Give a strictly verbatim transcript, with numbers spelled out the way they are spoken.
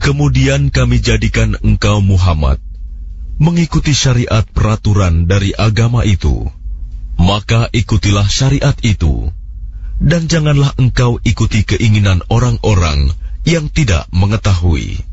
Kemudian kami jadikan engkau Muhammad mengikuti syariat peraturan dari agama itu. Maka ikutilah syariat itu, dan janganlah engkau ikuti keinginan orang-orang yang tidak mengetahui.